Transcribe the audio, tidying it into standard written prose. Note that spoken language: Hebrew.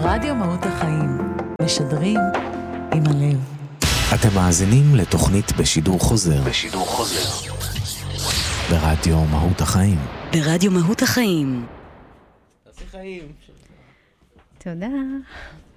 רדיו מהות החיים, משדרים עם הלב. אתם מאזינים לתוכנית בשידור חוזר. ברדיו מהות החיים. ברדיו מהות החיים. תעשי חיים. תודה.